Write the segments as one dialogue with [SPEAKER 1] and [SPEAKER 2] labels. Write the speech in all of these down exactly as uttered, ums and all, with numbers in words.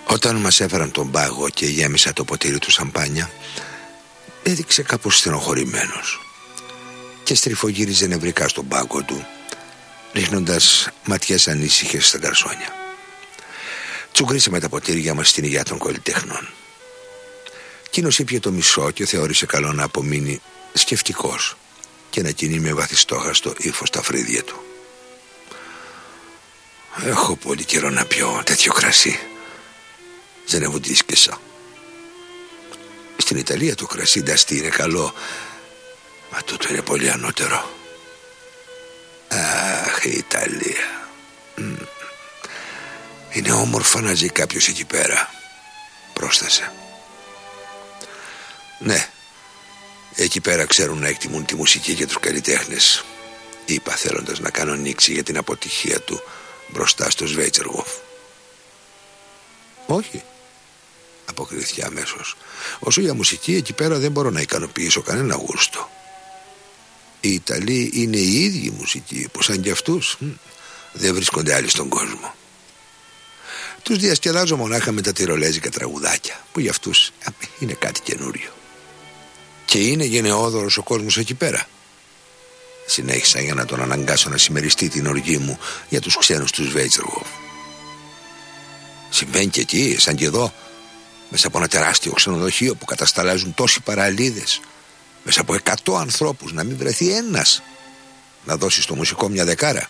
[SPEAKER 1] Όταν μας έφεραν τον πάγο και γέμισα το ποτήρι του σαμπάνια, έδειξε κάπως στενοχωρημένος και στριφογύριζε νευρικά στον πάγκο του, ρίχνοντας ματιές ανήσυχες στα γκαρσόνια. Τσουγκρίσαμε τα ποτήρια μας στην υγειά των καλλιτεχνών. Εκείνος ήπιε το μισό και θεώρησε καλό να απομείνει σκεφτικός και να κινεί με βαθιστόχαστο ύφος τα φρύδια του. «Έχω πολύ καιρό να πιω τέτοιο κρασί», ζενεβουντίσκεσα. «Στην Ιταλία το κρασί νταστί είναι καλό, μα τούτο είναι πολύ ανώτερο». «Αχ, η Ιταλία. Μ. Είναι όμορφα να ζει κάποιος εκεί πέρα», πρόσθεσε. «Ναι, εκεί πέρα ξέρουν να εκτιμούν τη μουσική και τους καλλιτέχνες», είπα, θέλοντας να κάνω νήξη για την αποτυχία του μπροστά στο Σβέιτσεργοφ. «Όχι», αποκρίθηκε αμέσως. «Όσο για μουσική, εκεί πέρα δεν μπορώ να ικανοποιήσω κανένα γούστο. Οι Ιταλοί είναι οι ίδιοι μουσικοί που σαν κι αυτούς δεν βρίσκονται άλλοι στον κόσμο. Τους διασκεδάζω μονάχα με τα τυρολέζικα τραγουδάκια, που για αυτούς είναι κάτι καινούριο. Και είναι γενναιόδωρος ο κόσμος εκεί πέρα», συνέχισα για να τον αναγκάσω να συμμεριστεί την οργή μου για τους ξένους του Σβέιτσεργοφ. «Συμβαίνει και εκεί, σαν και εδώ, μέσα από ένα τεράστιο ξενοδοχείο που κατασταλάζουν τόσοι παραλίδες, μέσα από εκατό ανθρώπους, να μην βρεθεί ένας να δώσει στο μουσικό μια δεκάρα?»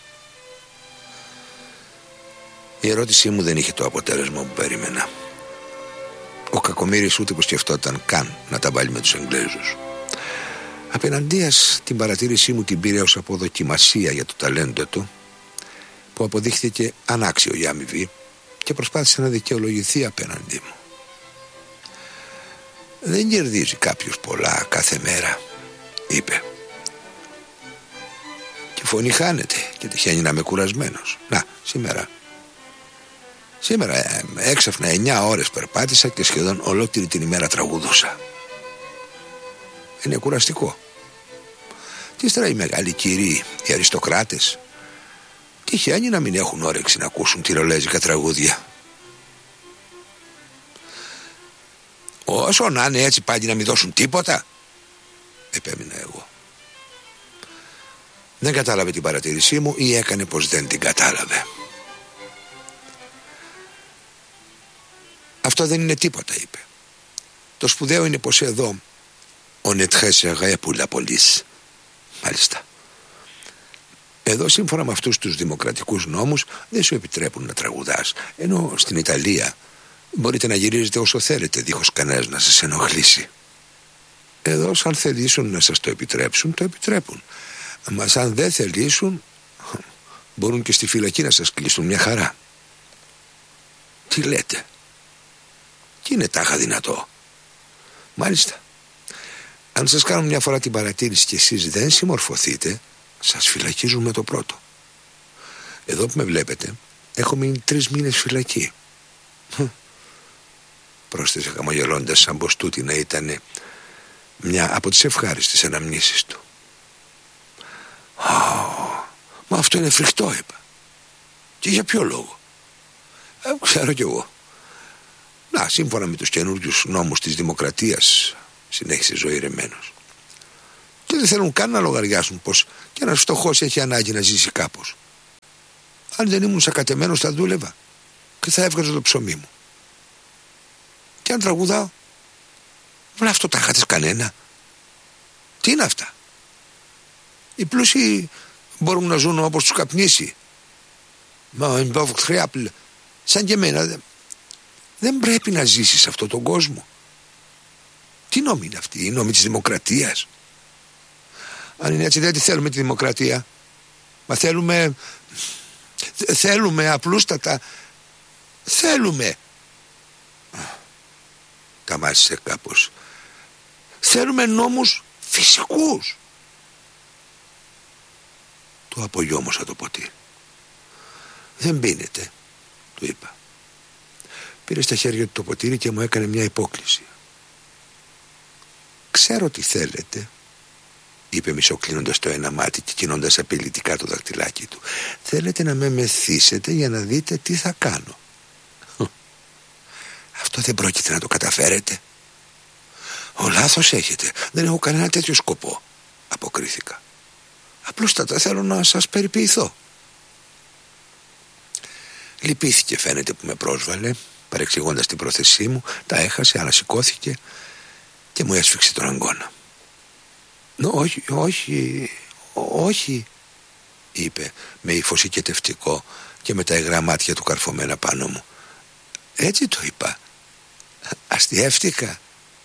[SPEAKER 1] Η ερώτησή μου δεν είχε το αποτέλεσμα που περίμενα. Ο κακομοίρης ούτε που σκεφτόταν καν να τα βάλει με τους Εγγλέζους. Απέναντίας την παρατήρησή μου την πήρε ως αποδοκιμασία για το ταλέντο του, που αποδείχθηκε ανάξιο για αμοιβή, και προσπάθησε να δικαιολογηθεί απέναντί μου. «Δεν κερδίζει κάποιος πολλά κάθε μέρα», είπε, «και η φωνή χάνεται και τυχαίνει να είμαι κουρασμένος. Να, σήμερα Σήμερα έξαφνα εννιά ώρες περπάτησα και σχεδόν ολόκληρη την ημέρα τραγουδούσα. Είναι κουραστικό. Και ύστερα οι μεγάλοι κύριοι, οι αριστοκράτες, τυχαίνει να μην έχουν όρεξη να ακούσουν τυρολέζικα τραγούδια. Όσο να είναι έτσι πάλι να μην δώσουν τίποτα», επέμεινα εγώ. Δεν κατάλαβε την παρατήρησή μου ή έκανε πως δεν την κατάλαβε. «Αυτό δεν είναι τίποτα», είπε. «Το σπουδαίο είναι πως εδώ ο νετχέσαι πουλα πολύς». Μάλιστα. Εδώ σύμφωνα με αυτούς τους δημοκρατικούς νόμους δεν σου επιτρέπουν να τραγουδάς, ενώ στην Ιταλία μπορείτε να γυρίζετε όσο θέλετε δίχως κανένας να σας ενοχλήσει. Εδώ σαν θελήσουν να σας το επιτρέψουν, το επιτρέπουν. Μα αν δεν θελήσουν, μπορούν και στη φυλακή να σας κλείσουν μια χαρά». «Τι λέτε? Και είναι τάχα δυνατό?» «Μάλιστα. Αν σας κάνουν μια φορά την παρατήρηση και εσείς δεν συμμορφωθείτε, σας φυλακίζουν με το πρώτο. Εδώ που με βλέπετε έχω μείνει τρεις μήνες φυλακή», πρόσθεσε χαμογελώντας, σαν πως τούτη να ήταν μια από τις ευχάριστες αναμνήσεις του. «Ω, μα αυτό είναι φρικτό», είπα. «Και για ποιο λόγο?» ε, «Ξέρω κι εγώ. Να, σύμφωνα με τους καινούριους νόμους της δημοκρατίας», συνέχισε ζωηρεμένος, «και δεν θέλουν καν να λογαριάσουν πως κι ένας φτωχός έχει ανάγκη να ζήσει κάπως. Αν δεν ήμουν σακατεμένος θα δούλευα και θα έβγαζα το ψωμί μου. Και αν τραγουδάω, βλά αυτό τα χάτες κανένα. Τι είναι αυτά? Οι πλούσιοι μπορούν να ζουν όπως τους καπνίσει. Μα σαν και εμένα δεν πρέπει να ζήσεις σε αυτόν τον κόσμο. Τι νόμοι είναι αυτοί, οι νόμοι της δημοκρατίας? Αν είναι έτσι, δεν τη θέλουμε τη δημοκρατία. Μα θέλουμε Θέλουμε απλούστατα Θέλουμε Τα μάσησε κάπως. Θέλουμε νόμους φυσικούς. Του απογιώμωσα το ποτήρι. «Δεν πίνετε», του είπα. Πήρε στα χέρια του το ποτήρι και μου έκανε μια υπόκλιση. «Ξέρω τι θέλετε», είπε μισοκλίνοντας το ένα μάτι και κινώντας απειλητικά το δαχτυλάκι του. «Θέλετε να με μεθύσετε για να δείτε τι θα κάνω». Αυτό δεν πρόκειται να το καταφέρετε. Ο λάθος έχετε. Δεν έχω κανένα τέτοιο σκοπό, αποκρίθηκα. Απλούστατα θέλω να σας περιποιηθώ. Λυπήθηκε φαίνεται που με πρόσβαλε, παρεξηγώντας την πρόθεσή μου. Τα έχασε, αλλά σηκώθηκε και μου έσφιξε τον αγκώνα. Όχι, όχι, όχι, είπε με ύφος οικετευτικό και με τα υγρά μάτια του καρφωμένα πάνω μου. Έτσι το είπα. Αστιεύτηκα.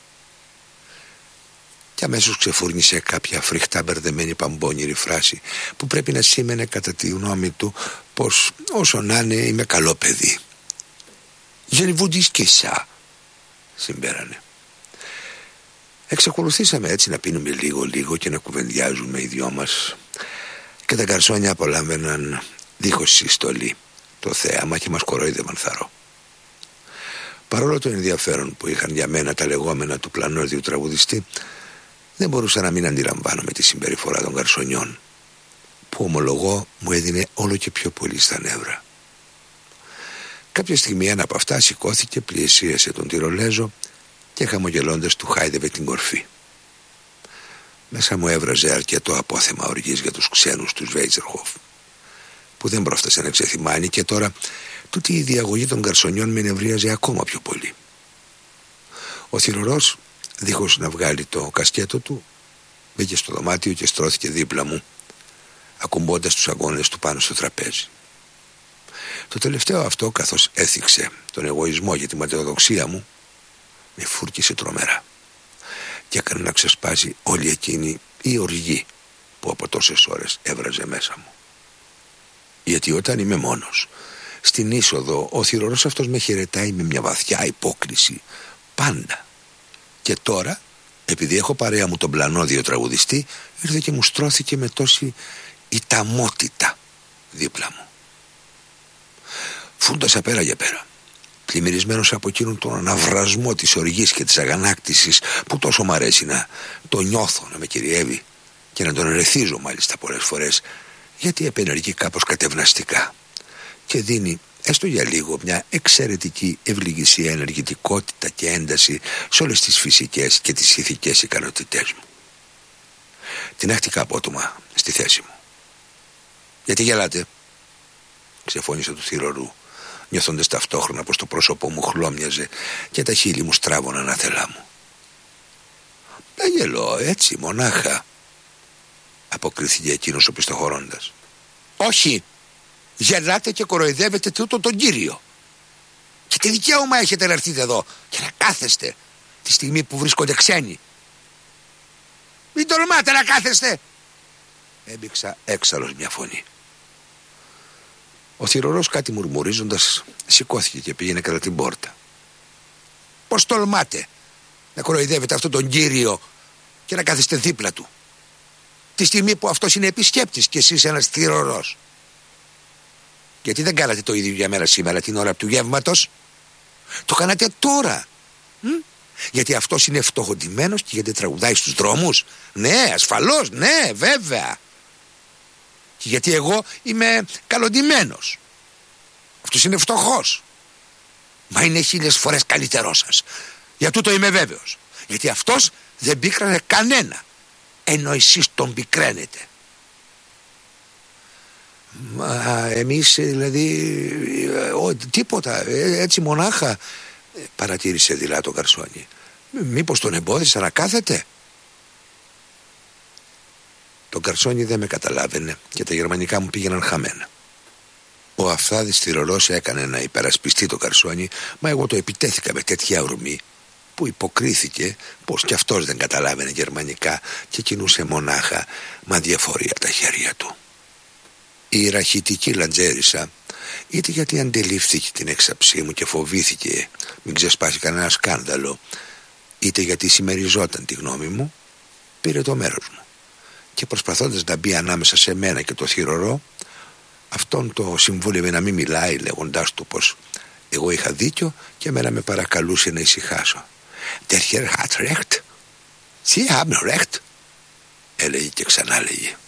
[SPEAKER 1] Και αμέσως ξεφούρνησε κάποια φρικτά μπερδεμένη παμπώνηρη φράση που πρέπει να σήμαινε κατά τη γνώμη του πως όσο να είναι είμαι καλό παιδί. Je ne vous dis que ça, συμπέρανε. Εξακολουθήσαμε έτσι να πίνουμε λίγο λίγο και να κουβεντιάζουμε οι δυο μας και τα γκαρσόνια απολάμβαναν δίχως συστολή το θέαμα και μας κορόιδευαν θαρώ. Παρόλο το ενδιαφέρον που είχαν για μένα τα λεγόμενα του πλανόδιου τραγουδιστή, δεν μπορούσα να μην αντιλαμβάνομαι τη συμπεριφορά των γκαρσονιών, που ομολογώ μου έδινε όλο και πιο πολύ στα νεύρα. Κάποια στιγμή ένα από αυτά σηκώθηκε, πλησίασε τον τυρολέζο και χαμογελώντας του χάιδευε την κορφή. Μέσα μου έβραζε αρκετό απόθεμα οργής για τους ξένους του Σβέιτσερχοφ, που δεν πρόφτασε να ξεθυμάνει, και τώρα τούτη η διαγωγή των γκαρσονιών με νευρίαζε ακόμα πιο πολύ. Ο θυρωρός, δίχως να βγάλει το κασκέτο του, μπήκε στο δωμάτιο και στρώθηκε δίπλα μου, ακουμπώντας τους αγώνες του πάνω στο τραπέζι. Το τελευταίο αυτό, καθώς έθιξε τον εγωισμό για τη ματαιοδοξία μου, με φούρκισε τρομερά και έκανε να ξεσπάσει όλη εκείνη η οργή που από τόσες ώρες έβραζε μέσα μου. Γιατί όταν είμαι μόνος στην είσοδο, ο θυρωρός αυτός με χαιρετάει με μια βαθιά υπόκριση πάντα. Και τώρα, επειδή έχω παρέα μου τον πλανόδιο τραγουδιστή, ήρθε και μου στρώθηκε με τόση ηταμότητα δίπλα μου. Φούντασα πέρα για πέρα, πλημμυρισμένος από εκείνον τον αναβρασμό της οργής και της αγανάκτησης που τόσο μ' αρέσει να το νιώθω να με κυριεύει και να τον ερεθίζω μάλιστα πολλές φορές, γιατί επενεργεί κάπως κατευναστικά και δίνει έστω για λίγο μια εξαιρετική ευληγησία, ενεργητικότητα και ένταση σε όλες τις φυσικές και τις ηθικές ικανότητές μου. Τινάχτηκα απότομα στη θέση μου. Γιατί γελάτε, ξεφώνησα του θυρωρού, νιώθοντας ταυτόχρονα πως το πρόσωπό μου χλώμιαζε και τα χείλη μου στράβωναν άθελά μου. Δεν γελώ, έτσι μονάχα, αποκρίθηκε εκείνος οπισθοχωρώντας. Όχι, γελάτε και κοροϊδεύετε τούτο τον κύριο. Και τι δικαίωμα έχετε να έρθετε εδώ και να κάθεστε τη στιγμή που βρίσκονται ξένοι? Μην τολμάτε να κάθεστε, έμπηξα έξαλλος μια φωνή. Ο θυρωρός, κάτι μουρμουρίζοντας, σηκώθηκε και πήγαινε κατά την πόρτα. Πώς τολμάτε να κοροϊδεύετε αυτόν τον κύριο και να κάθεστε δίπλα του, τη στιγμή που αυτός είναι επισκέπτης και εσείς ένας θυρωρός? Γιατί δεν κάνατε το ίδιο για μένα σήμερα την ώρα του γεύματος? Το κάνατε τώρα. Μ? Γιατί αυτός είναι φτωχοντημένος και γιατί τραγουδάει στους δρόμους? Ναι, ασφαλώς, ναι, βέβαια. Και γιατί εγώ είμαι καλοντημένος. Αυτός είναι φτωχός. Μα είναι χίλιες φορές καλύτερός σας. Για τούτο είμαι βέβαιος. Γιατί αυτός δεν πίκρανε κανένα, ενώ εσείς τον πικραίνετε. Μα εμείς δηλαδή ο, τίποτα, έτσι μονάχα, παρατήρησε δειλά το γκαρσόνι. Μήπως τον εμπόδισα να κάθεται? Το γκαρσόνι δεν με καταλάβαινε και τα γερμανικά μου πήγαιναν χαμένα. Ο αυθάδης θυρωρός έκανε να υπερασπιστεί το γκαρσόνι, μα εγώ το επιτέθηκα με τέτοια ορμή που υποκρίθηκε πως κι αυτός δεν καταλάβαινε γερμανικά και κινούσε μονάχα μα διαφορία τα χέρια του. Η ραχητική λαντζέρισα, είτε γιατί αντελήφθηκε την έξαψή μου και φοβήθηκε μην ξεσπάσει κανένα σκάνδαλο, είτε γιατί συμμεριζόταν τη γνώμη μου, πήρε το μέρος μου και προσπαθώντας να μπει ανάμεσα σε μένα και το θυρωρό, αυτόν το συμβούλευε να μην μιλάει, λέγοντάς του πως εγώ είχα δίκιο και εμένα με παρακαλούσε να ησυχάσω. Der Herr hat recht. Sie haben recht, έλεγε και ξανά λέγε.